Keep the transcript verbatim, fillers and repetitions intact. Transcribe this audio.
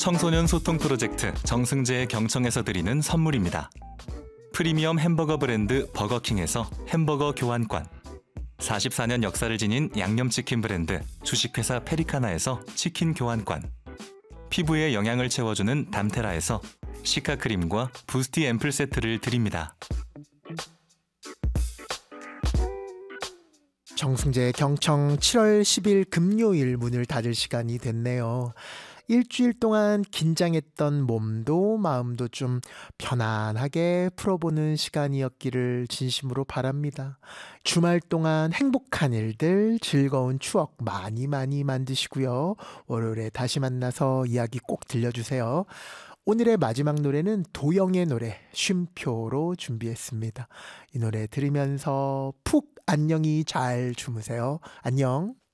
청소년 소통 프로젝트 정승재의 경청에서 드리는 선물입니다. 프리미엄 햄버거 브랜드 버거킹에서 햄버거 교환권, 사십사 년 역사를 지닌 양념치킨 브랜드 주식회사 페리카나에서 치킨 교환권, 피부에 영양을 채워주는 담테라에서 시카크림과 부스티 앰플 세트를 드립니다. 정승재의 경청 칠월 십일 금요일 문을 닫을 시간이 됐네요. 일주일 동안 긴장했던 몸도 마음도 좀 편안하게 풀어보는 시간이었기를 진심으로 바랍니다. 주말 동안 행복한 일들, 즐거운 추억 많이 많이 만드시고요. 월요일에 다시 만나서 이야기 꼭 들려주세요. 오늘의 마지막 노래는 도영의 노래 쉼표로 준비했습니다. 이 노래 들으면서 푹 안녕히 잘 주무세요. 안녕.